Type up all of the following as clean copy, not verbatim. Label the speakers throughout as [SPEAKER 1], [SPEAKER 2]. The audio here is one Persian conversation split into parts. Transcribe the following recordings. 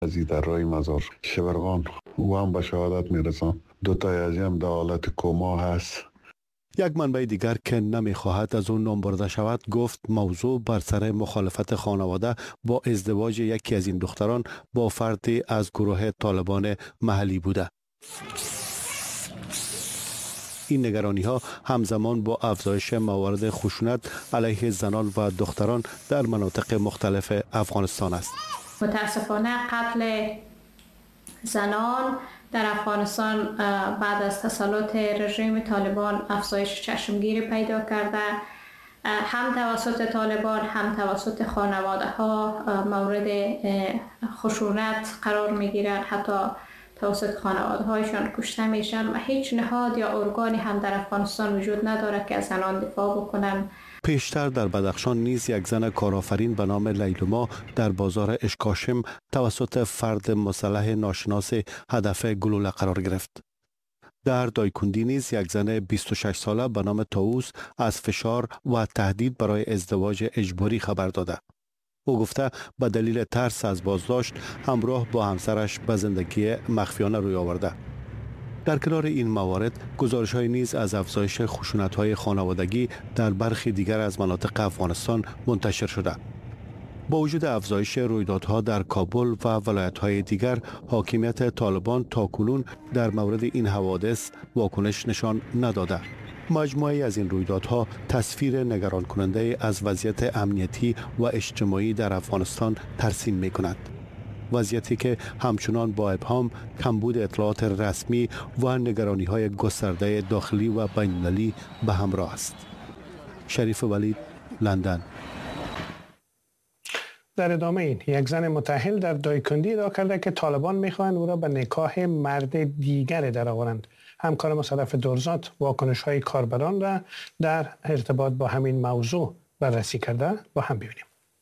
[SPEAKER 1] ازی در راه مزار شبرغان و هم به شهادت میرسان. دو تای از هم در حالت کما هست.
[SPEAKER 2] یک منبع دیگر که نمیخواهد از اون نام برده شود گفت موضوع بر سر مخالفت خانواده با ازدواج یکی از این دختران با فردی از گروه طالبان محلی بوده. این نگرانی ها همزمان با افزایش موارد خشونت علیه زنان و دختران در مناطق مختلف افغانستان است.
[SPEAKER 3] متاسفانه قتل زنان در افغانستان بعد از تسلط رژیم طالبان افزایش چشمگیری پیدا کرده. هم توسط طالبان هم توسط خانواده ها مورد خشونت قرار می گیرند، حتی توسط خانواده هایشان کشته میشن و هیچ نهاد یا ارگانی هم در افغانستان وجود نداره که از زنان دفاع بکنن.
[SPEAKER 2] پیشتر در بدخشان نیز یک زن کارآفرین به نام لیلما در بازار اشکاشم توسط فرد مسلح ناشناس هدف گلوله قرار گرفت. در دایکندی نیز یک زن 26 ساله به نام طاووس از فشار و تهدید برای ازدواج اجباری خبر داده. او گفته به دلیل ترس از بازداشت همراه با همسرش به زندگی مخفیانه روی آورده. در کنار این موارد گزارش‌های نیز از افزایش خشونت‌های خانوادگی در برخی دیگر از مناطق افغانستان منتشر شده. با وجود افزایش رویدادها در کابل و ولایت‌های دیگر، حاکمیت طالبان تاکنون در مورد این حوادث واکنش نشان نداده. مجموعه از این رویدادها تصویر نگران کننده از وضعیت امنیتی و اجتماعی در افغانستان ترسیم می‌کند. وضعیتی که همچنان با ابهام، کمبود اطلاعات رسمی و نگرانی‌های گسترده داخلی و بین‌المللی به همراه است. شریف ولید، لندن.
[SPEAKER 4] در ادامه این یک زن متأهل در دایکندی ادعا کرده که طالبان می‌خواهند او را به نکاح مرد دیگر درآورند. همکار ما صدف درزات واکنش‌های کاربران را در ارتباط با همین موضوع بررسی کرده، با هم ببینیم.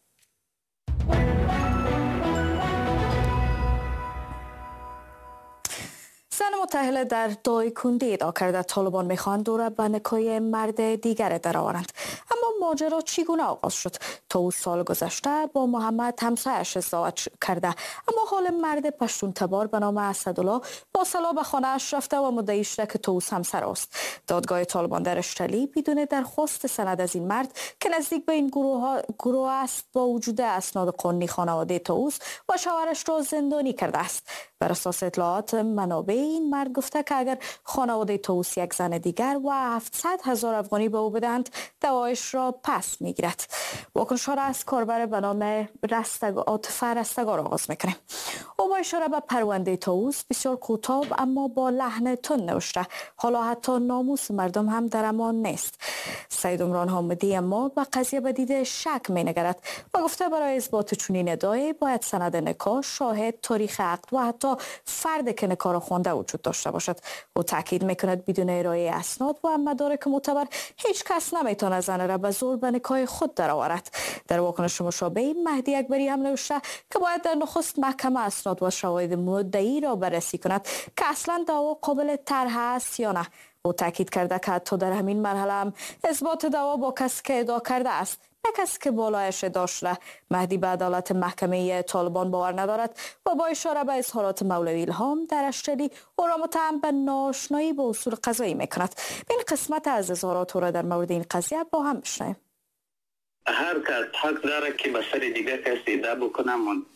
[SPEAKER 5] زن متأهل در دایکندی ادعا کرده طالبان میخواهند او را به نکاح مرد دیگر درآورند. اما ماجرا چگونه آغاز شد؟ تا سال گذشته با محمد همسایش ازدواج کرده، اما حال مرد پشتون تبار به نام اسدالله با سلاح به خانه‌اش رفته و مدعی شده که طاووس همسر است. دادگاه طالبان در اشتلی بدون درخواست سند از این مرد که نزدیک به این گروه است با وجود اسناد قانونی خانواده طاووس و شوهرش را زندانی کرده است. بر اساس اطلاعات منابع این مرد گفته که اگر خانواده طاووس یک زن دیگر و 700,000 افغانی به او بدهند دعوایش را پس میگیرد. واکنش‌ها را از کاربر به نام عاطفه رستگار آغاز میکنیم. او با اشاره به پرونده طاووس بسیار کوتاه اما با لحن تند نوشته حالا حتی ناموس مردم هم در امان نیست. سید عمران حامدی اما به قضیه به دید شک مینگرد و گفته برای اثبات چنین ادعایی باید سند نکاح، شاهد، تاریخ عقد و حتی فرد که نکاح را خوانده وجود داشته باشد. او تاکید میکند بدون ارائه اسناد و مدارک معتبر هیچ کس نمیتواند زن را به زور به نکاح خود درآورد. در واکنش مشابه مهدی اکبری هم نوشته که باید در نخست محکمه اسناد و شواهد مدعی را بررسی کند که اصلا دعوا قابل طرح است یا نه. او تاکید کرده که حتی در همین مرحله هم اثبات دعوا با کسی که ادعا کرده است نه کسی که بالایش داشته. مهدی به عدالت محکمه طالبان باور ندارد و با اشاره به اظهارات مولوی الهام در اشتری او را متهم به ناآشنایی با اصول قضایی میکند. این قسمت از اظهارات او را در مورد این قضیه با هم بشنویم.
[SPEAKER 6] هر کس حق داره که به سر دیگه کسی ادعا بکنه،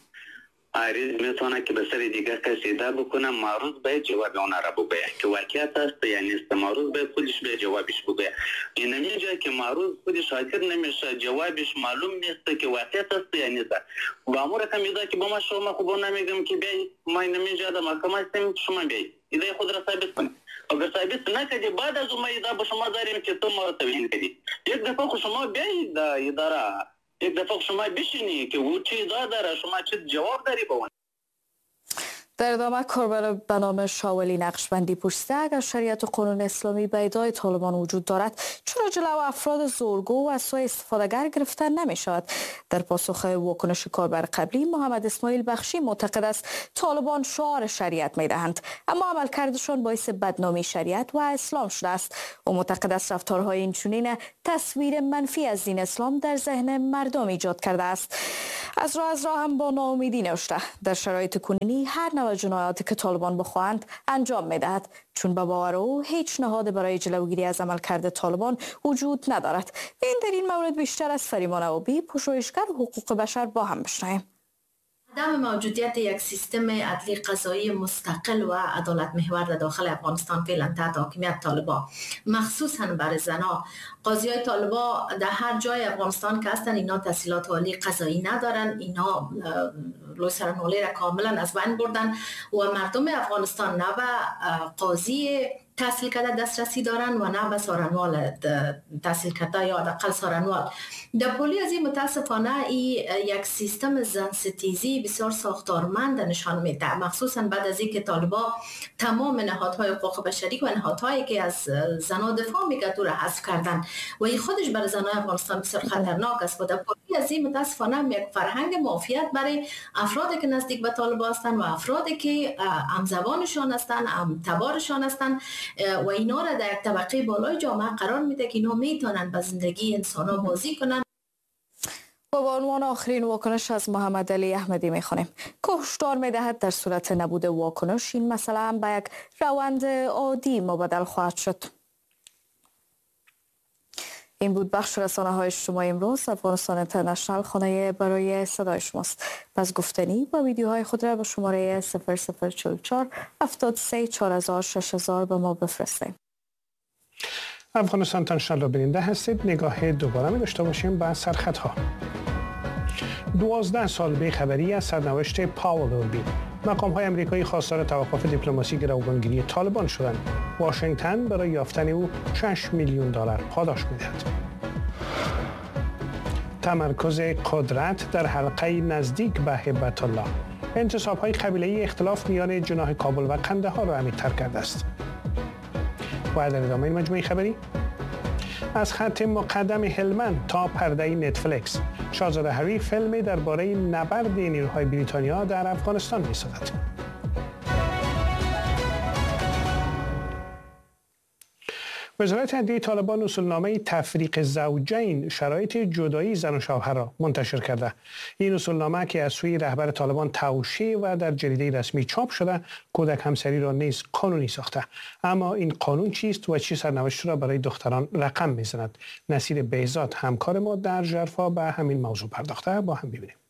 [SPEAKER 6] عریض میتونه که به سر دیگه کسی ادعا بکنه، معروض به جواب اون را بگه که واقعیت است یا نیست. معروض به خودش به جوابش بگه. این نمیجه که معروض خودش حاضر نمیشه، جوابش معلوم نیست که واقعیت است یا نیست. و امور کم ایده که با ما شما خوب نمیگم که بیایی ما نمیجه در محکمه هستیم شما بیایی ایده خود را ثابت کنید. اگر ثابت نکردی بعد از اون ایده با شما داریم که تو ما توهین کردی. یک دفعه خود شما بیایی در اداره، یک دفعه شما بشینی که او چی داره شما چه جواب داری با اون.
[SPEAKER 5] در ادامه کاربر به نام شاولی نقشبندی پرسیده اگر شریعت و قانون اسلامی به ادعای طالبان وجود دارد چرا جلو افراد زورگو و سوء استفادهگر گرفته نمی شود؟ در پاسخ واکنش کاربر قبلی محمد اسماعیل بخشی معتقد است طالبان شعار شریعت می دهند اما عملکردشان باعث بدنامی شریعت و اسلام شده است و معتقد است رفتارهای اینچنین تصویر منفی از دین اسلام در ذهن مردم ایجاد کرده است. از راه هم با ناامیدی نوشته در شرایط کنونی هر نوع جنایاتی که طالبان بخواهند انجام می‌دهد چون به باور او هیچ نهاد برای جلوگیری از عملکرد طالبان وجود ندارد. در این مورد بیشتر از فریمان عوبی پژوهشگر حقوق بشر با هم بشنویم.
[SPEAKER 7] عدم موجودیت یک سیستم عدلی قضایی مستقل و عدالت محور در داخل افغانستان فعلا تحت حاکمیت طالبان مخصوصا برای زنها قاضیای طالبان در هر جای افغانستان که هستند اینا تحصیلات عالی قضایی ندارن اینا لوی سرنولی را کاملا از بین بردن و مردم افغانستان نه به قاضی تحصیل کرده دسترسی دارن و نه به سارنوال تحصیل کرده یا حداقل سارنوال. در پلی از این متاسفانه یک سیستم زن ستیزی بسیار ساختارمند نشان میده مخصوصا بعد از اینکه طالبان تمام نهادهای حقوق بشری و نهادهایی که از زنان دفاع میکرد او را حذف کردن و این خودش برای زنان افغانستان بسیار خطرناک است و در پلی از این متاسفانه یک فرهنگ معافیت برای افرادی که نزدیک به طالبان هستند و افرادی که همزبانشان هستند همتبارشان هستند و اینا را در طبقه بالای جامعه قرار میده که اینا میتونن به زندگی انسان‌ها بازی کنن.
[SPEAKER 5] و با عنوان آخرین واکنش از محمد علی احمدی میخوانیم که هشدار میدهد در صورت نبود واکنش این مسئله هم به یک روند عادی مبدل خواهد شد. این بود بخش رسانه‌های اجتماعی امروز. افغانستان اینترنشنال خانه برای صدای شماست. پس گفتنی و ویدیوهای خود را به شماره 0044 73 4000 6000 به ما بفرستید.
[SPEAKER 4] افغانستان اینترنشنال را بیننده هستید. نگاه دوباره می داشته باشیم به سرخطها. 12 سال بی‌خبری از سرنوشت پاول اوربی. مقام‌های آمریکایی خواستار توقف دیپلماسی گروگانگیری طالبان شدند. واشنگتن برای یافتن او 6 میلیون دلار پاداش می‌دهد. تمرکز قدرت در حلقه نزدیک به هیبت الله. انتصاب‌های قبیله‌ای اختلاف میان جناح کابل و قندهار را عمیق‌تر کرده است. و در ادامه مجموعه خبری از خط مقدم هلمند تا پرده نتفلیکس شاهزاده هری فیلمی درباره نبرد نیروهای بریتانیا در افغانستان می‌سازد. وزارت عدلیه طالبان اصولنامه تفریق زوجین شرایط جدایی زن و شوهر را منتشر کرده. این اصولنامه که از سوی رهبر طالبان توشیح و در جریده رسمی چاپ شده کودک همسری را نیز قانونی ساخته. اما این قانون چیست و چه سرنوشتی را برای دختران رقم میزند؟ نصیر بهزاد همکار ما در ژرفا به همین موضوع پرداخته. با هم ببینیم.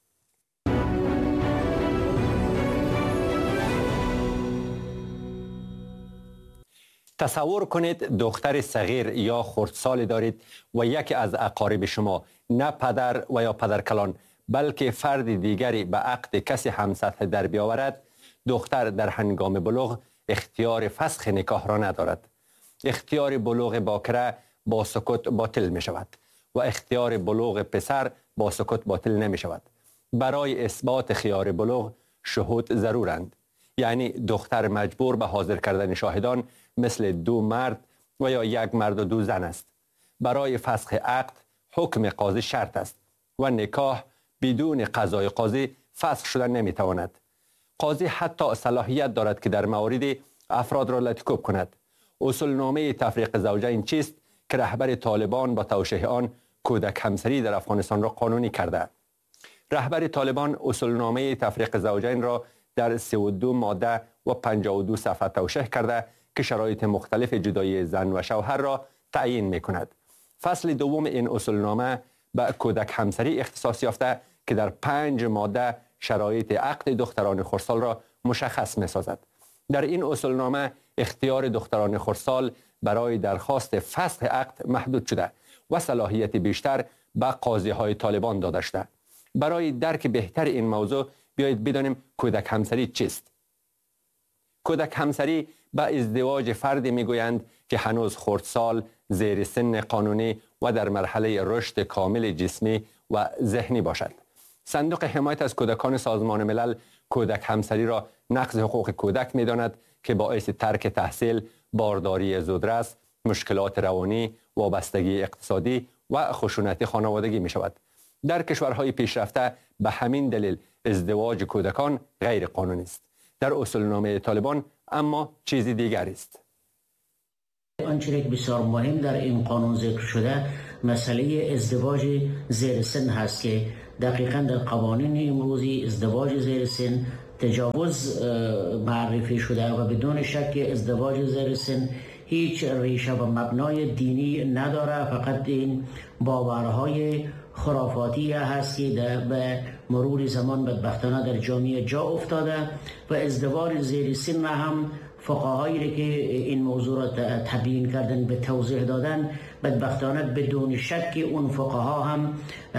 [SPEAKER 8] تصور کنید دختر صغیر یا خردسال دارید و یکی از اقارب شما نه پدر و یا پدرکلان بلکه فرد دیگری به عقد کسی همسطح در بیاورد. دختر در هنگام بلوغ اختیار فسخ نکاح را ندارد. اختیار بلوغ باکره با سکوت باطل می شود و اختیار بلوغ پسر با سکوت باطل نمی شود. برای اثبات خیار بلوغ شهود ضرورند، یعنی دختر مجبور به حاضر کردن شاهدان مثل 2 مرد و یا 1 مرد و 2 زن است. برای فسخ عقد حکم قاضی شرط است و نکاح بدون قضای قاضی فسخ شدن نمیتواند. قاضی حتی صلاحیت دارد که در موارد افراد را لطیکوب کند. اصولنامه تفریق زوجین چیست که رهبر طالبان با توشیح آن کودک همسری در افغانستان را قانونی کرده؟ رهبر طالبان اصولنامه تفریق زوجین را در 32 ماده و 52 صفحه توشیح کرده که شرایط مختلف جدایی زن و شوهر را تعیین می کند. فصل دوم این اصولنامه به کودک همسری اختصاص یافته که در 5 ماده شرایط عقد دختران خردسال را مشخص می سازد. در این اصولنامه اختیار دختران خردسال برای درخواست فسخ عقد محدود شده و صلاحیت بیشتر به قاضی های طالبان داده شده. برای درک بهتر این موضوع بیایید بدانیم کودک همسری چیست. کودک همسری به ازدواج فردی میگویند که هنوز خردسال، زیر سن قانونی و در مرحله رشد کامل جسمی و ذهنی باشد. صندوق حمایت از کودکان سازمان ملل کودک همسری را نقض حقوق کودک می‌داند که باعث ترک تحصیل، بارداری زودرس، مشکلات روانی، وابستگی اقتصادی و خشونت خانوادگی می شود. در کشورهای پیشرفته به همین دلیل ازدواج کودکان غیر قانونی است. در اصولنامه طالبان اما چیزی دیگر است.
[SPEAKER 9] آنچه که بسیار مهم در این قانون ذکر شده مسئله ازدواج زیر سن هست که دقیقاً در قوانین امروزی ازدواج زیر سن تجاوز معرفی شده و بدون شک ازدواج زیر سن هیچ ریشه و مبنای دینی نداره، فقط این باورهای خرافاتی هست که به مرور زمان بدبختانه در جامعه جا افتاده و ازدواج زیر سن هم فقهایی که این موضوع را تبیین کردن به توضیح دادن بدبختانه بدون شک اون فقها هم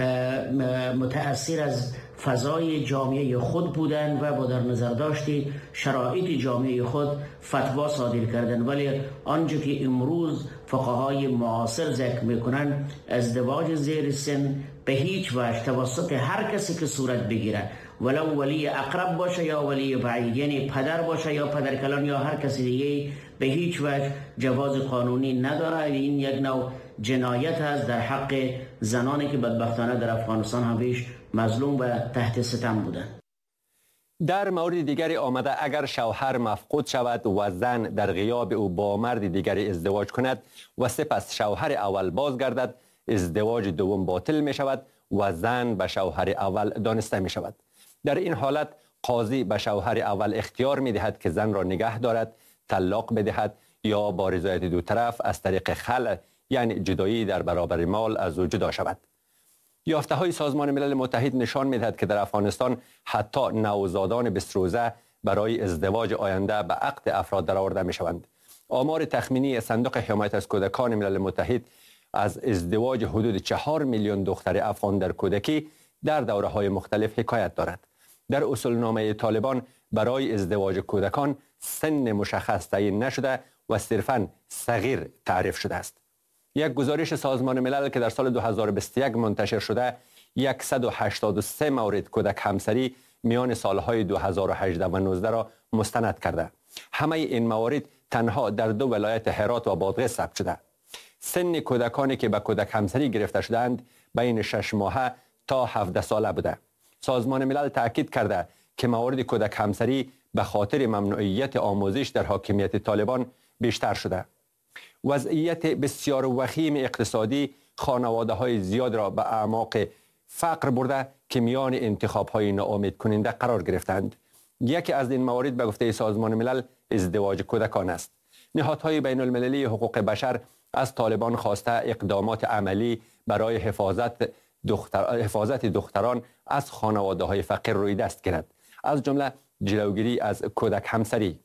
[SPEAKER 9] متأثر از فضای جامعه خود بودن و با در نظر داشت شرایط جامعه خود فتوا صادر کردن، ولی آنچه که امروز فقهای معاصر ذکر میکنن ازدواج زیر سن به هیچ وجه توسط هر کسی که صورت بگیره، ولو ولی اقرب باشه یا ولی بعید، یعنی پدر باشه یا پدرکلان یا هر کسی دیگه، به هیچ وجه جواز قانونی نداره. این یک نوع جنایت است در حق زنانی که بدبختانه در افغانستان همیشه مظلوم و تحت ستم بودند.
[SPEAKER 8] در مورد دیگری آمده اگر شوهر مفقود شود و زن در غیاب او با مرد دیگری ازدواج کند و سپس شوهر اول بازگردد، ازدواج دوم باطل می شود و زن به شوهر اول دانسته می شود. در این حالت قاضی به شوهر اول اختیار می دهد که زن را نگه دارد، طلاق بدهد یا با رضایت دو طرف از طریق خلع یعنی جدایی در برابر مال از او جدا شود. یافته های سازمان ملل متحد نشان می دهد که در افغانستان حتی نوزادان 20 روزه برای ازدواج آینده به عقد افراد درآورده می شوند. آمار تخمینی صندوق حمایت از کودکان ملل متحد از ازدواج حدود 4 میلیون دختر افغان در کودکی در دوره‌های مختلف حکایت دارد. در اصولنامه طالبان برای ازدواج کودکان سن مشخص تعیین نشده و صرفاً صغیر تعریف شده است. یک گزارش سازمان ملل که در سال 2021 منتشر شده 183 مورد کودک همسری میان سالهای 2018 و 19 را مستند کرده. همه این موارد تنها در 2 ولایت هرات و بادغیس ثبت شده. سن کودکانی که به کودک همسری گرفته شدند بین 6 ماهه تا 17 ساله بوده. سازمان ملل تاکید کرده که موارد کودک همسری به خاطر ممنوعیت آموزش در حاکمیت طالبان بیشتر شده. وضعیت بسیار وخیم اقتصادی خانواده های زیاد را به اعماق فقر برده که میان انتخاب های ناامید کننده قرار گرفتند. یکی از این موارد به گفته سازمان ملل ازدواج کودکان است. نهادهای بین المللی حقوق بشر از طالبان خواسته اقدامات عملی برای حفاظت دختران از خانواده های فقیر روی دست گیرد، از جمله جلوگیری از کودک همسری.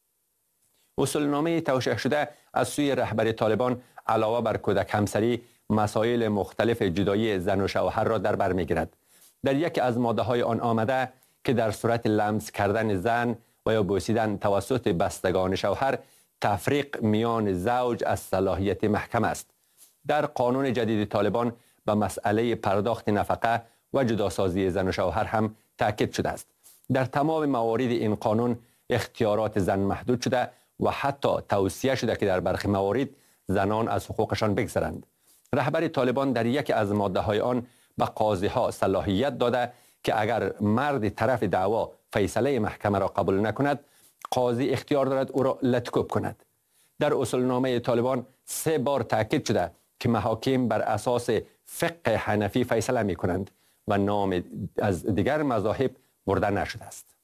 [SPEAKER 8] اصولنامه توشیح شده از سوی رهبر طالبان علاوه بر کودک همسری مسائل مختلف جدایی زن و شوهر را در بر میگیرد. در یکی از ماده های آن آمده که در صورت لمس کردن زن و یا بوسیدن توسط بستگان شوهر تفریق میان زوج از صلاحیت محکمه است. در قانون جدید طالبان به مسئله پرداخت نفقه و جداسازی زن و شوهر هم تاکید شده است. در تمام موارد این قانون اختیارات زن محدود شده و حتی توصیه شده که در برخی موارد زنان از حقوقشان بگذرند. رهبر طالبان در یکی از ماده های آن به قاضی ها صلاحیت داده که اگر مرد طرف دعوا فیصله محکمه را قبول نکند، قاضی اختیار دارد او را لطکوب کند. در اصولنامه طالبان 3 بار تاکید شده که محاکم بر اساس فقه حنفی فیصله می کنند و نام از دیگر مذاهب برده نشده است.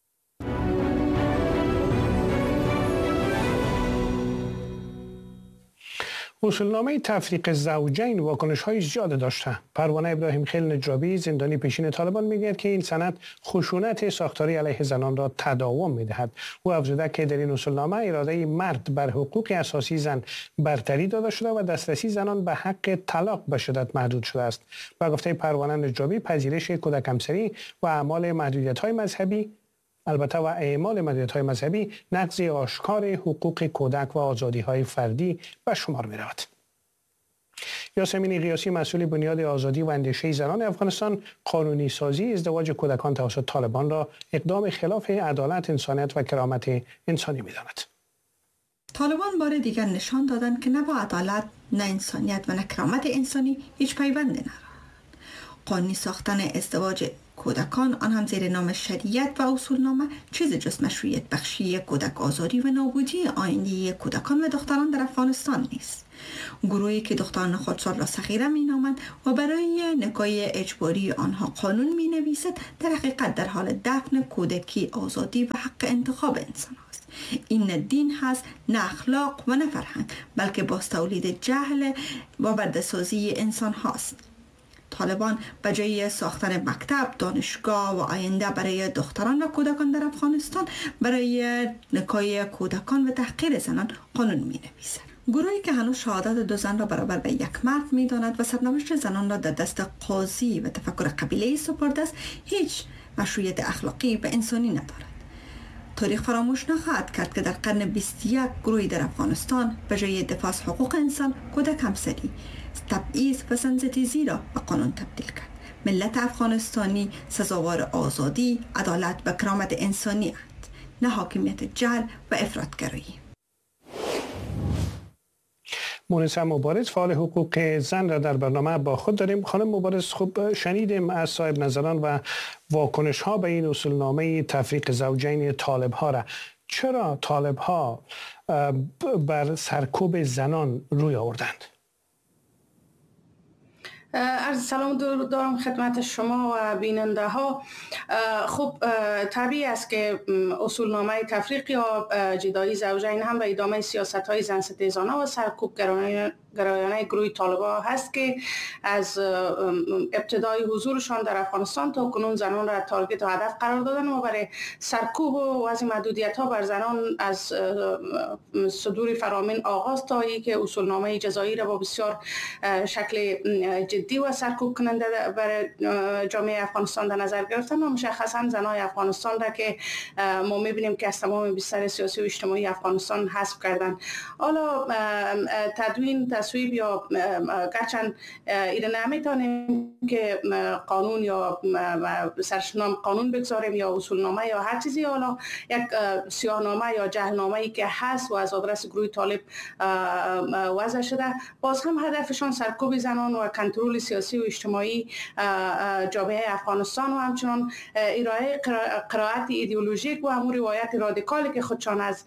[SPEAKER 4] اصولنامه تفریق زوجین واکنش‌های زیاد داشته. پروانه ابراهیم خیل نجابی زندانی پیشین طالبان میگوید که این سند خشونت ساختاری علیه زنان را تداوم میدهد. او افزوده که در این اصولنامه اراده مرد بر حقوق اساسی زن برتری داده شده و دسترسی زنان به حق طلاق به شدت محدود شده است. با گفته پروانه نجابی پذیرش کودک همسری و اعمال محدودیت‌های مذهبی البته و اعمال محدودیت‌های مذهبی نقض آشکار حقوق کودک و آزادی‌های فردی به شمار می‌رود. یاسمین قیاسی مسئول بنیاد آزادی و اندیشه زنان افغانستان قانونی سازی ازدواج کودکان توسط طالبان را اقدام خلاف عدالت، انسانیت و کرامت انسانی می‌داند.
[SPEAKER 10] طالبان بار دیگر نشان دادند که نه با عدالت، نه انسانیت و نه کرامت انسانی هیچ پیوندی ندارند. قانونی ساختن ازدواج کودکان، آن هم زیر نام شریعت و اصولنامه، چیز جز مشروعیت بخشی کودک آزاری و نابودی آینده کودکان و دختران در افغانستان نیست. گروهی که دختران خردسال را صغیره می‌نامند و برای نکاح اجباری آنها قانون می‌نویسد، در حقیقت در حال دفن کودکی، آزادی و حق انتخاب انسان است. این نه دین هست، نه اخلاق و نه فرهنگ، بلکه باز تولید جهل و برده‌سازی انسان هاست. طالبان به جای ساختن مکتب، دانشگاه و آینده برای دختران و کودکان در افغانستان، برای نکاح کودکان و تحقیر زنان قانون می نویسند. گروهی که هنوز شهادت 2 زن را برابر به یک مرد می داند و سرنوشت زنان را در دست قاضی و تفکر قبیله‌ای سپرده است، هیچ مشروعیت اخلاقی و انسانی ندارد. تاریخ فراموش نخواهد کرد که در قرن 21 گروهی در افغانستان به جای دفاع از حقوق انسان، کودک همسری، تبعیض و زنستیزی را به قانون تبدیل کرد. ملت افغانستانی سزاوار آزادی، عدالت و کرامت انسانی اند، نه حاکمیت جهل و افراطگرایی.
[SPEAKER 4] مونسه مبارز، فعال حقوق زن را در برنامه با خود داریم. خانم مبارز، خوب شنیدیم از صاحب نظران و واکنش ها به این اصولنامه تفریق زوجین طالب ها را. چرا طالب ها بر سرکوب زنان روی آوردند؟
[SPEAKER 11] عرض سلام دارم خدمت شما و بیننده ها. خب طبیعی است که اصولنامه تفریق یا جدایی زوجین هم به ادامه سیاست های زنستیزانه و سرکوب گرایانه گروه طالبان هست که از ابتدای حضورشان در افغانستان تا کنون زنان را تارگت و هدف قرار دادن و برای سرکوب و وضع محدودیت ها بر زنان از صدور فرامین آغاز تا ای که اصولنامه جزایی را با بسیار شکل جدی و سرکوب کننده برای جامعه افغانستان در نظر گرفتن و مشخصا زنان افغانستان را که ما میبینیم که از تمام بستر سیاسی و اجتماعی افغانستان حذف کردن. حالا تدوین تصویب یا گرچند ایره نمیتونیم که قانون یا سرشنام قانون بگذاریم یا اصولنامه یا هر چیزی، حالا یک سیاهنامه یا جهلنامه ای که هست و از آدرس گروه طالب وضع شده، باز هم هدفشان سرکوب زنان و کنترل سیاسی و اجتماعی جامعه افغانستان و همچنان ارائه قرائت ایدئولوژیک و همون روایت رادیکالی که خودشان از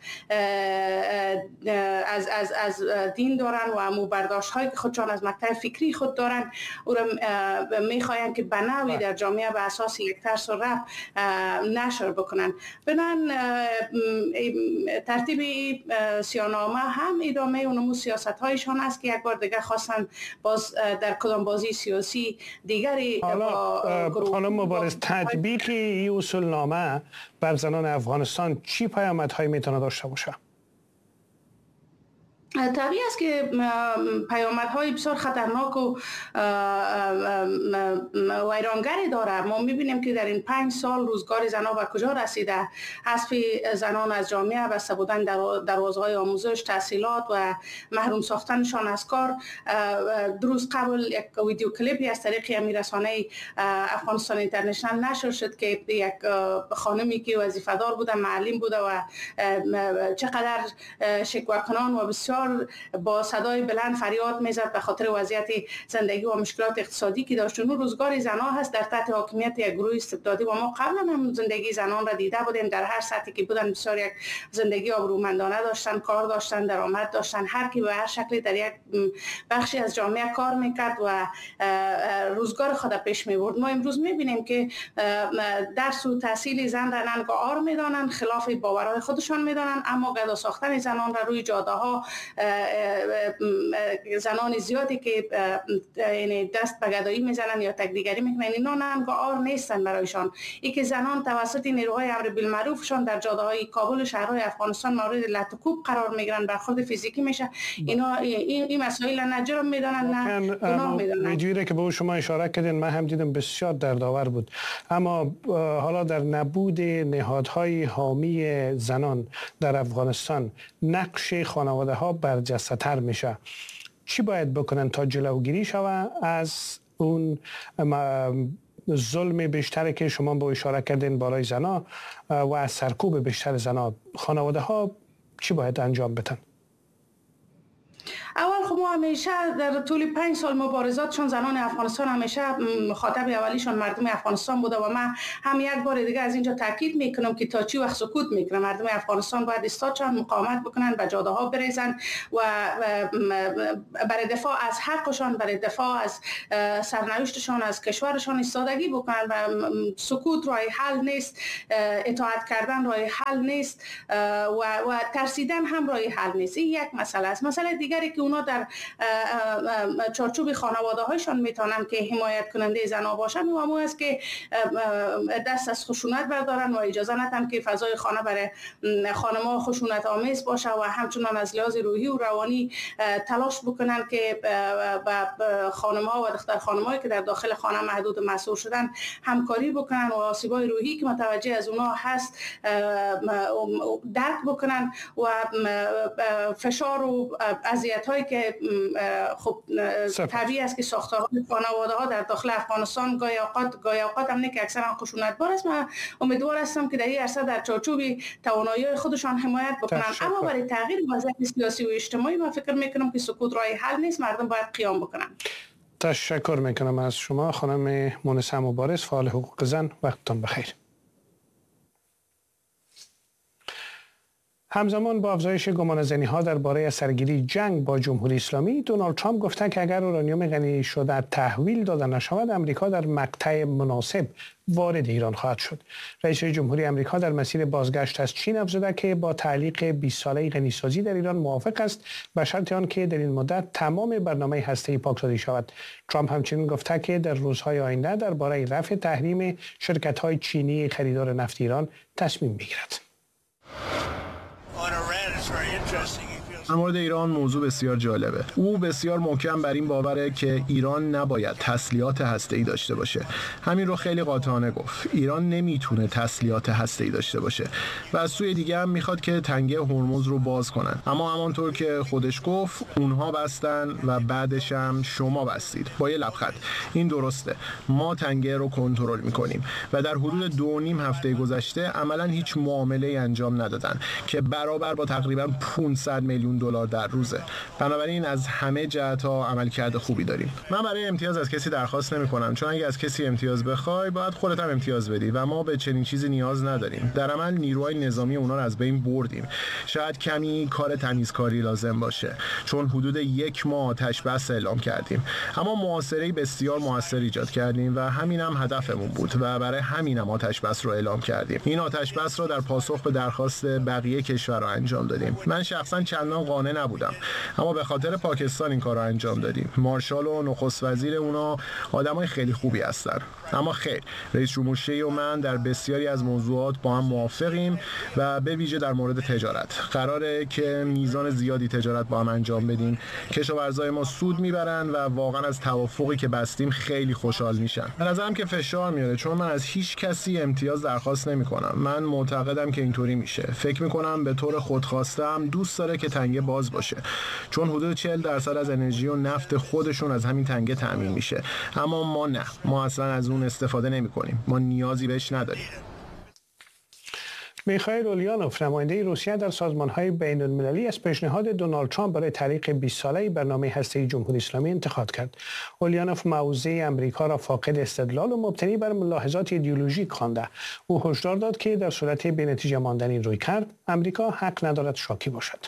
[SPEAKER 11] دین دارن و همون برداشت هایی که خودشان از مقطع فکری خود دارن او را میخواین که به نوعی در جامعه به اساس یک طرز و رفت نشر بکنن. بنان ترتیب سیاهنامه هم ادامه و نمو سیاست هایشان است که یک بار دیگه خواستن باز در کدام بازی سیاسی دیگری.
[SPEAKER 4] خانم مبارز، تطبیق این اصولنامه بر زنان افغانستان چی پیامدهایی میتونه داشته باشه؟
[SPEAKER 11] طبیعی است که پیامدهای بسیار خطرناک و ویرانگری داره. ما میبینیم که در این 5 سال روزگار زنان به کجا رسیده. حذف زنان از جامعه، بسته بودن دروازه‌های آموزش، تحصیلات و محروم ساختنشان از کار. روز قبل یک ویدیو کلیپی از طریق امیررسانه افغانستان اینترنشنال نشر شد که یک خانمی که وظیفه دار بوده، معلم بوده و چقدر شکوه کنان و بسیار با صدای بلند فریاد میزد به خاطر وضعیت زندگی و مشکلات اقتصادی که داشت. اون روزگار زنان هست در تحت حاکمیت یک گروه استبدادی و ما قبلا هم زندگی زنان را دیده بودیم. در هر سطحی که بودن بسیار یک زندگی آبرومندانه داشتن، کار داشتن، درآمد داشتن، هر کی به هر شکلی در یک بخشی از جامعه کار میکرد و روزگار خود پیش میبرد. ما امروز میبینیم که درس و تحصیل زن را ننگار میدانن، خلاف باورهای خودشان میدانن، اما گدا ساختن زنان را روی جاده ها زنان زیادی که یعنی دست به گدایی میزنن یا تکدیگری میکنن، اینا ننگار نیستن برایشان. ای که زنان توسط نیروهای امر بالمعروفشان در جاده های کابل، شهرهای افغانستان مورد لطکوب قرار میگیرن، برخورد فیزیکی میشه. اینا این مسائل نه جرم میدانن نه گناه میدانن.
[SPEAKER 4] ویدیویی که به شما اشاره کردین من هم دیدم، بسیار دردآور بود. اما حالا در نبود نهادهای حامی زنان در افغانستان نقش خانواده ها برجسته تر میشه. چی باید بکنن تا جلوگیری شود از اون ظلم بیشتری که شما با اشاره کردین بالای زنا و از سرکوب بیشتر زنا؟ خانواده ها چی باید انجام بدن؟
[SPEAKER 11] اول خب ما همیشه در طول 5 سال مبارزاتشون زنان افغانستان همیشه مخاطب اولیشون مردم افغانستان بوده و من هم یک بار دیگه از اینجا تاکید میکنم که تا چی وقت سکوت میکنم. مردم افغانستان باید ایستادشان، مقاومت بکنن، به جاده ها بریزن و برای دفاع از حقشان، برای دفاع از سرنوشتشان، از کشورشان ایستادگی بکنن و سکوت راه حل نیست، اطاعت کردن راه حل نیست و ترسیدن هم راه حل نیست. این یک مسئله است. مسئله دیگری که اونا در چارچوب خانواده هایشان میتونن که حمایت کننده زنها باشن و همون است که دست از خشونت بردارن و اجازه ندن که فضای خانه برای خانم‌ها خشونت آمیز باشه و همچنان از لحاظ روحی و روانی تلاش بکنن که با خانم‌ها و دختر خانم‌هایی که در داخل خانه محدود محصور شدن همکاری بکنن و آسیب‌های روحی که متوجه از اونا هست درک بکنن و فشار و اذیت‌هایی که خب طبیعی است که ساختارهای خانواده‌ها در داخل افغانستان گاهی اوقات هم نه که اکثرا خشونت‌بار است. من امیدوار هستم که در این عرصه در چارچوب توانایی خودشان حمایت بکنن. اما برای تغییر وضعیت سیاسی و اجتماعی من فکر میکنم که سکوت راه حل نیست، مردم باید قیام بکنن.
[SPEAKER 4] تشکر میکنم از شما خانم مونسه مبارز، فعال حقوق زن. وقتتان بخیر. همزمان با افزایش گمانه‌زنی‌ها درباره سرگیری جنگ با جمهوری اسلامی، دونالد ترامپ گفته که اگر اورانیوم غنی شده تحویل داده نشود، امریکا در مقطع مناسب وارد ایران خواهد شد. رئیس جمهوری امریکا در مسیر بازگشت از چین افزوده که با تعلیق 20 ساله غنیسازی در ایران موافق است، به شرط آنکه در این مدت تمام برنامه هسته‌ای پاکسازی شود. ترامپ همچنین گفته که در روزهای آینده درباره رفع تحریم شرکت‌های چینی خریدار نفت ایران تصمیم می‌گیرد.
[SPEAKER 12] در مورد ایران موضوع بسیار جالبه. او بسیار محکم بر این باوره که ایران نباید تسلیحات هسته‌ای داشته باشه. همین رو خیلی قاطعانه گفت. ایران نمیتونه تسلیحات هسته‌ای داشته باشه و از سوی دیگه هم میخواد که تنگه هرمز رو باز کنن. اما همانطور که خودش گفت، اونها بستن و بعدش هم شما بستید. با یه لبخند. این درسته. ما تنگه رو کنترل میکنیم و در حدود 2.5 هفته گذشته عملاً هیچ معامله‌ای انجام ندادن که برابر با تقریباً 500 میلیون دلار در روزه. بنابراین از همه جهت‌ها عملکرد خوبی داریم. من برای امتیاز از کسی درخواست نمی‌کنم، چون اگه از کسی امتیاز بخوای باید خودت هم امتیاز بدی و ما به چنین چیزی نیاز نداریم. در عمل نیروهای نظامی اونا رو از بین بردیم. شاید کمی کار تمیزکاری لازم باشه، چون حدود 1 ماه آتش بس اعلام کردیم، اما محاصره بسیار موثر ایجاد کردیم و همینم هدفمون بود و برای همینم آتش بس رو اعلام کردیم. این آتش بس رو در پاسخ به درخواست بقیه کشورها انجام دادیم. من شخصا چندان قانع نبودم، اما به خاطر پاکستان این کار رو انجام دادیم. مارشال و نخست وزیر اونا آدمای خیلی خوبی هستن. اما خیر، رئیس جمهور شیعی و من در بسیاری از موضوعات با هم موافقیم و به ویژه در مورد تجارت. قراره که میزان زیادی تجارت با هم انجام بدیم. کشاورزای ما سود میبرن و واقعا از توافقی که بستیم خیلی خوشحال میشن. به نظرم که فشار میاره، چون من از هیچ کسی امتیاز درخواست نمیکنم. من معتقدم که اینطوری میشه. فکر میکنم به طور خودخواسته هم دوست داره که تنگه باز باشه، چون حدود 40% از انرژی و نفت خودشون از همین تنگه تامین میشه. اما ما نه، ما اصلا از اون استفاده نمی‌کنیم. ما نیازی بهش نداریم.
[SPEAKER 4] میخائیل اولیانوف، نماینده روسیه در سازمان‌های بین‌المللی، از پیشنهاد دونالد ترامپ برای تعلیق 20 ساله برنامه هسته‌ای جمهوری اسلامی انتقاد کرد. اولیانوف موضع امریکا را فاقد استدلال و مبتنی بر ملاحظات ایدئولوژیک خوانده. او هشدار داد که در صورت بی‌نتیجه ماندن این رویکرد، امریکا حق ندارد شاکی باشد.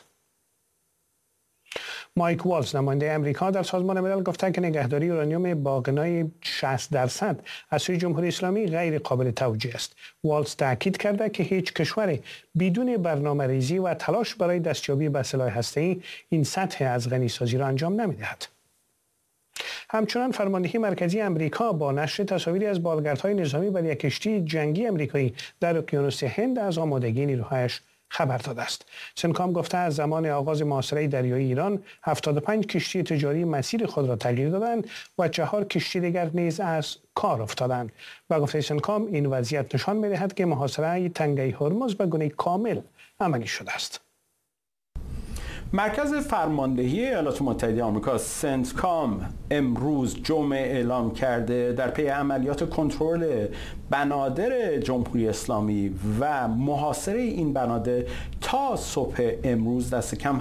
[SPEAKER 4] مایک والز، نماینده امریکا در سازمان ملل، گفته که نگهداری اورانیوم با غنای 60% از سوی جمهوری اسلامی غیر قابل توجیه است. والز تاکید کرده که هیچ کشوری بدون برنامه‌ریزی و تلاش برای دستیابی به سلاح هسته‌ای این سطح از غنیسازی را انجام نمی‌دهد. همچنان فرماندهی مرکزی امریکا با نشر تصاویری از بالگردهای نظامی بر یک کشتی جنگی امریکایی در اقیانوس هند از آمادگی نیروهایش خبر داده است. سنکام گفته از زمان آغاز محاصره دریایی ایران 75 کشتی تجاری مسیر خود را تغییر دادند و 4 کشتی دیگر نیز از کار افتادند. و گفته سنکام این وضعیت نشان می‌دهد که محاصره تنگه هرمز به گونه کامل عملی شده است.
[SPEAKER 13] مرکز فرماندهی ایالات متحده آمریکا سنتکام امروز جمعه اعلام کرده در پی عملیات کنترل بنادر جمهوری اسلامی و محاصره این بنادر تا صبح امروز دست کم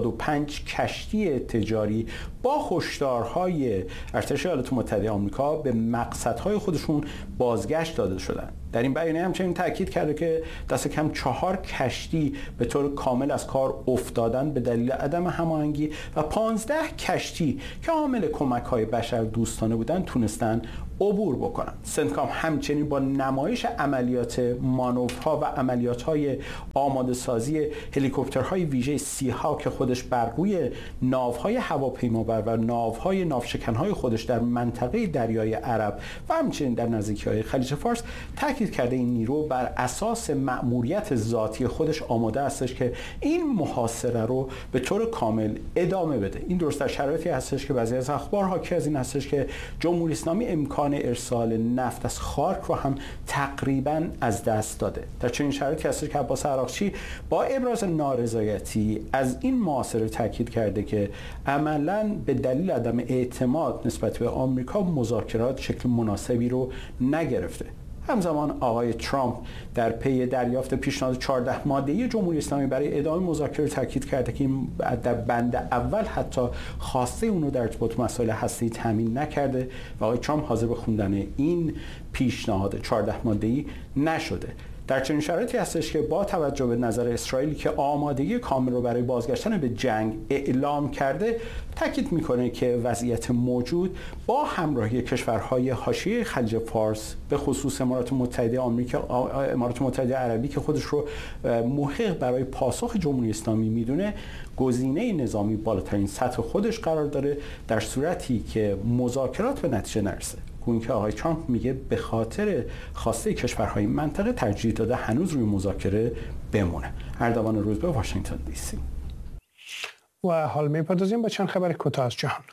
[SPEAKER 13] 75 کشتی تجاری با هشدارهای ارتش ایالات متحده آمریکا به مقصدهای خودشون بازگشت داده شدند. در این بیانیه همچنین تاکید کرده که دست کم 4 کشتی به طور کامل از کار افتادن به دلیل عدم هماهنگی و 15 کشتی که حامل کمک‌های بشردوستانه بودند تونستن عبور بکنن. سنتکام همچنین با نمایش عملیات مانورها و عملیات‌های آماده سازی هلیکوپترهای ویژه سی‌ها که خودش بر روی ناوهای هواپیمابر و ناوهای ناوشکن‌های خودش در منطقه دریای عرب و همچنین در نزدیکی‌های خلیج فارس تاکید کرده این نیرو بر اساس مأموریت ذاتی خودش آماده هستش که این محاصره رو به طور کامل ادامه بده. این درست در شرایطی هستش که بعضی از اخبار حاکی از این هستش که جمهوری اسلامی امکان ارسال نفت از خارک رو هم تقریباً از دست داده. در چنین شرایطی هستش که عباس عراقچی با ابراز نارضایتی از این محاصره تاکید کرده که عملاً به دلیل عدم اعتماد نسبت به آمریکا مذاکرات شکل مناسبی رو نگرفته. همزمان آقای ترامپ در پی دریافت پیشنهاد 14 ماده‌ای جمهوری اسلامی برای ادامه مذاکره تاکید کرده که این در بند اول حتی خواسته اون رو در ارتباط با مسائل هسته‌ای تامین نکرده و آقای ترامپ حاضر به خوندن این پیشنهاد 14 ماده‌ای نشده. در چنین شرایطی هستش که با توجه به نظر اسرائیل که آمادگی کامل رو برای بازگشتن به جنگ اعلام کرده تاکید میکنه که وضعیت موجود با همراهی کشورهای حاشیه خلیج فارس به خصوص امارات متحده آمریکا، امارات متحده عربی که خودش رو محق برای پاسخ جمهوری اسلامی میدونه گزینه نظامی بالاترین سطح خودش قرار داره در صورتی که مذاکرات به نتیجه نرسه. گویا که آقای ترامپ میگه به خاطر خواسته کشورهای منطقه ترجیح داده هنوز روی مذاکره بمونه. اردوان روزبه، واشنگتن دی سی.
[SPEAKER 4] و حال میپردازیم با چند خبر کوتاه از جهان.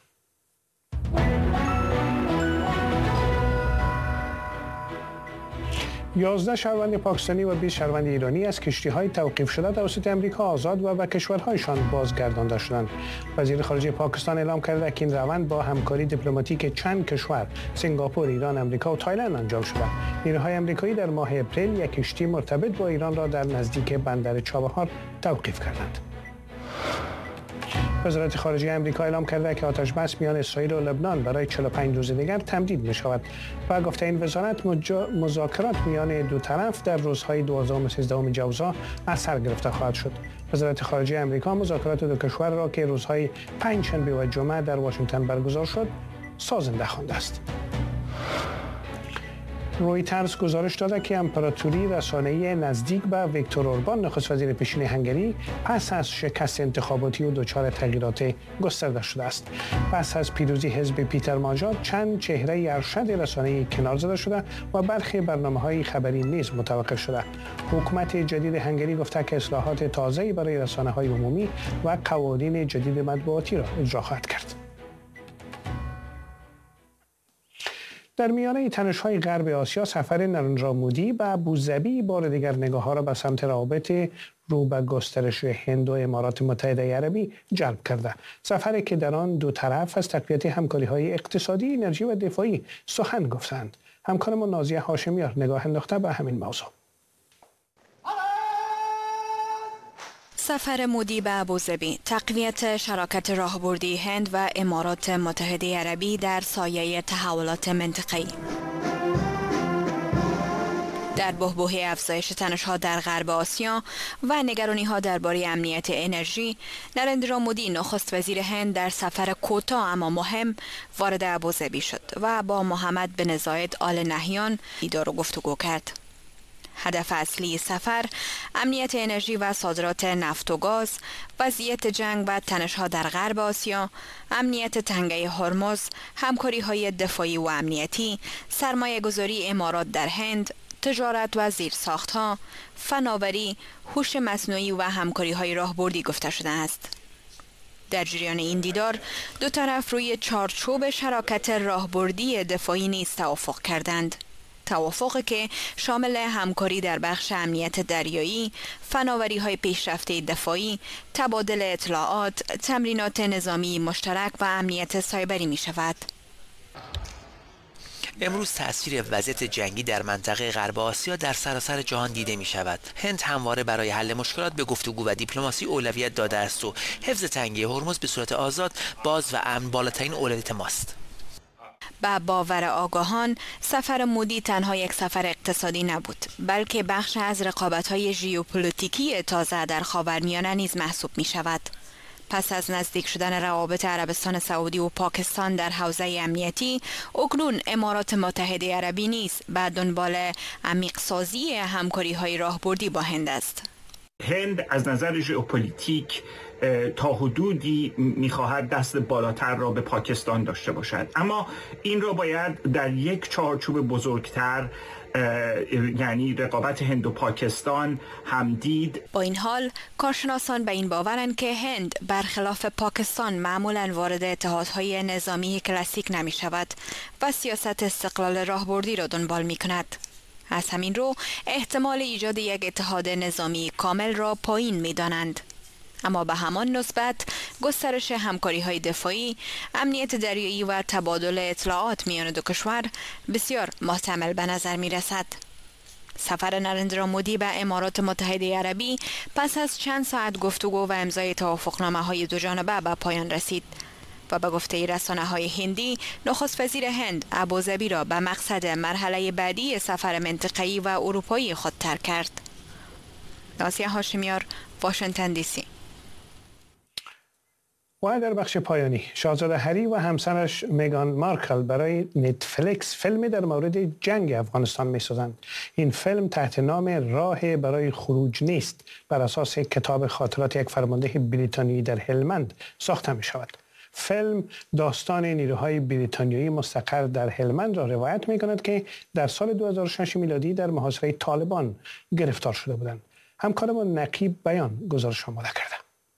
[SPEAKER 4] 11 شهروند پاکستانی و 20 شهروند ایرانی از کشتی‌های توقیف شده توسط امریکا آزاد و به کشورهایشان بازگردانده شدند. وزیر خارجه پاکستان اعلام کرده که این روند با همکاری دیپلماتیک چند کشور سنگاپور، ایران، امریکا و تایلند انجام شده. نیروهای آمریکایی در ماه اپریل یک کشتی مرتبط با ایران را در نزدیک بندر چابهار توقیف کردند. وزارت خارجه آمریکا اعلام کرده که آتش‌بس میان اسرائیل و لبنان برای 45 روز دیگر تمدید می‌شود و گفته این وزارت مذاکرات میان دو طرف در روزهای 12 و 13 جوزا از سر گرفته خواهد شد. وزارت خارجه آمریکا مذاکرات دو کشور را که روزهای پنجشنبه و جمعه در واشنگتن برگزار شد سازنده خوانده است. رویترز گزارش داده که امپراتوری رسانه‌ای نزدیک به ویکتور اوربان نخست وزیر پیشین هنگری پس از شکست انتخاباتی و دچار تغییرات گسترده شده است. پس از پیروزی حزب پیتر ماجار چند چهره ارشد رسانه‌ای کنار زده شده و برخی برنامه‌های خبری نیز متوقف شده. حکومت جدید هنگری گفته که اصلاحات تازه‌ای برای رسانه‌های عمومی و قوانین جدید مطبوعاتی را اجرا خواهد کرد. در میانه تنش‌های غرب آسیا سفر نریندرا مودی به ابوظبی بار دیگر نگاه‌ها را به سمت روابط رو به گسترش هند و امارات متحده عربی جلب کرده. سفری که در آن دو طرف از تقویت همکاری‌های اقتصادی، انرژی و دفاعی سخن گفتند. همکارمان نازیه هاشمیار نگاه انداخته به همین موضوع.
[SPEAKER 14] سفر مودی به ابوظبی، تقویت شراکت راهبردی هند و امارات متحده عربی در سایه تحولات منطقه‌ای. در بحبوحه افزایش تنش‌ها در غرب آسیا و نگرانی‌ها درباره امنیت انرژی، نریندرا مودی نخست وزیر هند در سفر کوتاه اما مهم وارد ابوظبی شد و با محمد بن زاید آل نهیان دیدار و گفتگو کرد. هدف اصلی سفر امنیت انرژی و صادرات نفت و گاز، وضعیت جنگ و تنش‌ها در غرب آسیا، امنیت تنگه هرمز، همکاری‌های دفاعی و امنیتی، سرمایه‌گذاری امارات در هند، تجارت و زیرساخت‌ها، فناوری، هوش مصنوعی و همکاری‌های راهبردی گفته شده است. در جریان این دیدار دو طرف روی چارچوب شراکت راهبردی دفاعی نیز توافق کردند. توافقی که شامل همکاری در بخش امنیت دریایی، فناوری‌های پیشرفته دفاعی، تبادل اطلاعات، تمرینات نظامی مشترک و امنیت سایبری می شود.
[SPEAKER 15] امروز تأثیر وضعیت جنگی در منطقه غرب آسیا در سراسر جهان دیده می شود. هند همواره برای حل مشکلات به گفتگو و دیپلماسی اولویت داده است و حفظ تنگه هرمز به صورت آزاد، باز و امن بالاترین اولویت ماست.
[SPEAKER 14] با باور آگاهان، سفر مودی تنها یک سفر اقتصادی نبود، بلکه بخش از رقابت‌های ژئوپلیتیکی تازه در خاورمیانه نیز محسوب می شود. پس از نزدیک شدن روابط عربستان سعودی و پاکستان در حوزه امنیتی، اکنون امارات متحده عربی نیز به دنبال عمیق‌سازی همکاری‌های راهبردی با هند است.
[SPEAKER 16] هند از نظر ژئوپلیتیک تا حدودی می‌خواهد دست بالاتر را به پاکستان داشته باشد، اما این را باید در یک چارچوب بزرگتر، یعنی رقابت هند و پاکستان، هم دید.
[SPEAKER 14] با این حال کارشناسان به این باورند که هند برخلاف پاکستان معمولاً وارد اتحادهای نظامی کلاسیک نمی شود و سیاست استقلال راهبردی را دنبال می کند. از همین رو احتمال ایجاد یک اتحاد نظامی کامل را پایین می دانند. اما به همان نسبت گسترش همکاری‌های دفاعی، امنیت دریایی و تبادل اطلاعات میان دو کشور بسیار محتمل به نظر می رسد. سفر نریندرا مودی به امارات متحده عربی پس از چند ساعت گفتگو و امضای توافقنامه‌های دو جانبه به پایان رسید و به گفته رسانه‌های هندی، نخست وزیر هند ابوظبی را به مقصد مرحله بعدی سفر منطقه‌ای و اروپایی خود ترک کرد. نازیه هاشمیار، واشنگتن دی سی.
[SPEAKER 4] و در بخش پایانی، شاهزاده هری و همسرش میگان مارکل برای نتفلیکس فیلمی در مورد جنگ افغانستان می‌سازند. این فیلم تحت نام راه برای خروج نیست بر اساس کتاب خاطرات یک فرمانده بریتانیایی در هلمند ساخته می‌شود. فیلم داستان نیروهای بریتانیایی مستقر در هلمند را روایت می‌کند که در سال 2006 میلادی در محاصره طالبان گرفتار شده بودند. همکارمان نقیب بیان گزارش آماده کرده.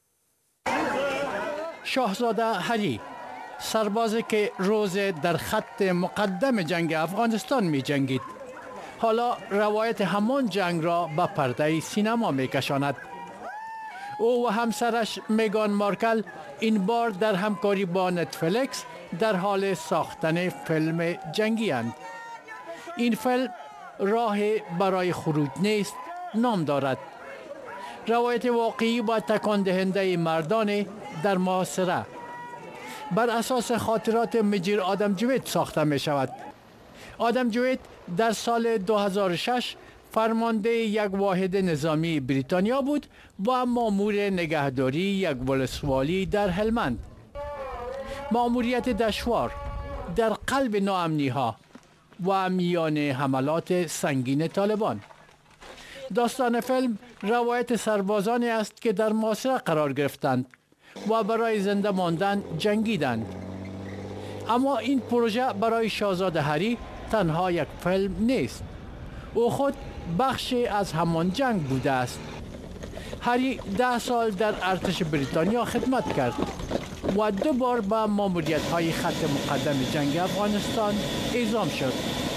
[SPEAKER 17] شاهزاده هری، سربازی که روز در خط مقدم جنگ افغانستان می جنگید، حالا روایت همان جنگ را به پرده سینما می کشاند. او و همسرش میگان مارکل این بار در همکاری با نتفلیکس در حال ساختن فیلم جنگی اند. این فیلم راه برای خروج نیست نام دارد. روایت واقعی و تکان دهنده مردان در محاصره بر اساس خاطرات مجیر آدم جوید ساخته می شود. آدم جوید در سال 2006 فرمانده یک واحد نظامی بریتانیا بود و مامور نگهداری یک ولسوالی در هلمند. ماموریت دشوار در قلب ناامنی ها و میان حملات سنگین طالبان. داستان فیلم روایت سربازانی است که در محاصره قرار گرفتند و برای زنده ماندن جنگیدند. اما این پروژه برای شاهزاده هری تنها یک فیلم نیست. او خود بخشی از همان جنگ بوده است. هری 10 سال در ارتش بریتانیا خدمت کرد و 2 بار به ماموریت‌های خط مقدم جنگ افغانستان اعزام شد.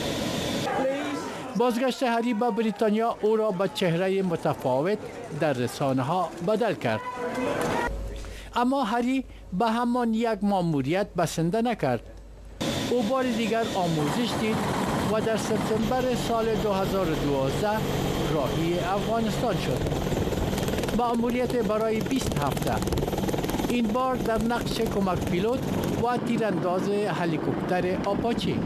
[SPEAKER 17] بازگشت هری به بریتانیا او را به چهره متفاوت در رسانه‌ها بدل کرد. اما هری به همان یک ماموریت بسنده نکرد. او بار دیگر آموزش دید و در سپتامبر سال 2012 راهی افغانستان شد. ماموریت برای 20 هفته. این بار در نقش کمک پیلوت و تیرانداز هلیکوپتر آپاچی.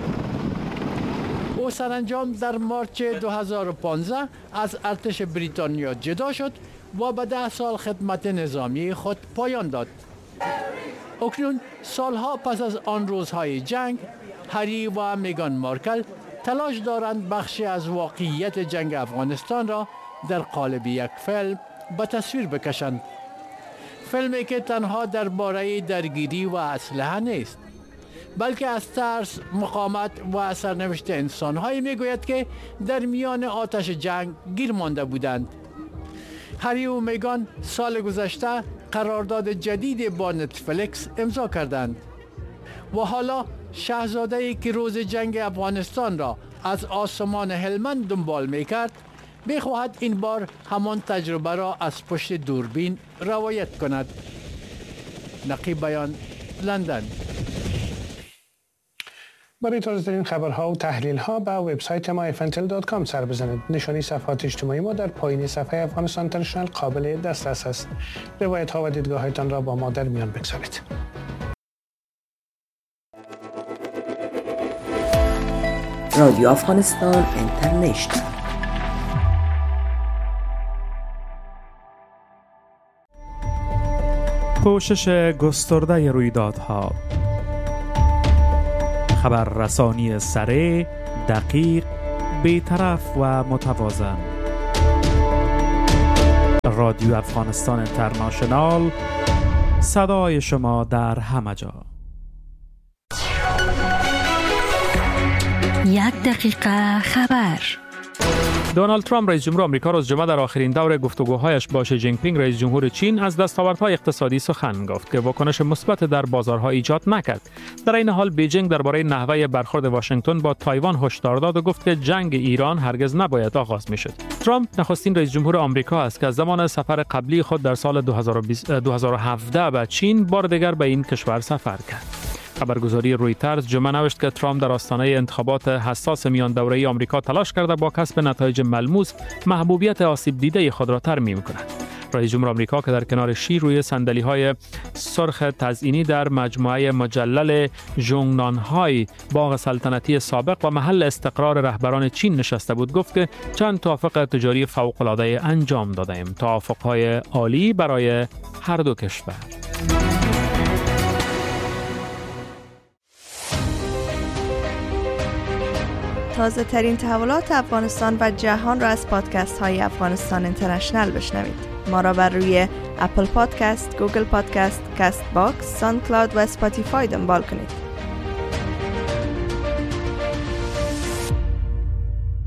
[SPEAKER 17] او سرانجام در مارچ 2015 از ارتش بریتانیا جدا شد و به 10 سال خدمت نظامی خود پایان داد. اکنون سالها پس از آن روزهای جنگ، هری و میگان مارکل تلاش دارند بخشی از واقعیت جنگ افغانستان را در قالب یک فیلم به تصویر بکشند. فیلمی که تنها درباره درگیری و اسلحه نیست، بلکه از ترس، مقاومت و سرنوشت انسان‌هایی میگوید که در میان آتش جنگ گیر مانده بودند. هری و میگان سال گذشته قرارداد جدید با نتفلیکس امضا کردند و حالا شاهزاده‌ای که روز جنگ افغانستان را از آسمان هلمند دنبال میکرد، میخواهد این بار همان تجربه را از پشت دوربین روایت کند. نقیب بیان، لندن.
[SPEAKER 4] برای تازه‌ترین خبرها و تحلیل‌ها به وبسایت ما fntel.com سر بزنید. نشانی صفحات اجتماعی ما در پایین صفحه افغانستان اینترنشنال قابل دسترس است. روایت‌ها و دیدگاه‌هایتان را با ما در میان بگذارید.
[SPEAKER 18] رادیو افغانستان اینترنشنال.
[SPEAKER 19] پوشش گسترده رویدادها، خبررسانی سریع، دقیق، بی‌طرف و متوازن. رادیو افغانستان اینترنشنال، صدای شما در همه جا.
[SPEAKER 20] 1 دقیقه خبر.
[SPEAKER 21] دونالد ترامپ رئیس جمهور آمریکا روز جمعه در آخرین دور گفتگوهایش با شی جین پینگ رئیس جمهور چین از دستاوردهای اقتصادی سخن گفت که واکنش مثبت در بازارها ایجاد نکرد. در این حال بیجینگ درباره نحوه برخورد واشنگتن با تایوان هشدار داد و گفت که جنگ ایران هرگز نباید آغاز می‌شد. ترامپ نخستین رئیس جمهور آمریکا است که از زمان سفر قبلی خود در سال 2017 به چین بار دیگر به این کشور سفر کرد. خبرگزاری رویترز جمعه نوشت که ترامپ در آستانه انتخابات حساس میان دوره‌ای آمریکا تلاش کرده با کسب نتایج ملموس محبوبیت آسیب دیده خود را ترمیم کند. رئیس جمهور آمریکا که در کنار شی روی صندلی‌های سرخ تزئینی در مجموعه مجلل ژونگنان‌های باغ سلطنتی سابق و محل استقرار رهبران چین نشسته بود، گفت که چند توافق تجاری فوق‌العاده انجام داده‌ایم، توافق‌های عالی برای هر دو کشور.
[SPEAKER 22] تازه ترین تحولات افغانستان و جهان را از پادکست های افغانستان اینترنشنال بشنوید. ما را بر روی اپل پادکست، گوگل پادکست، کست باکس، ساوند کلاود و اسپاتیفای دنبال کنید.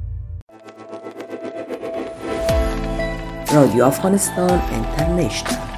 [SPEAKER 18] رادیو افغانستان اینترنشنال.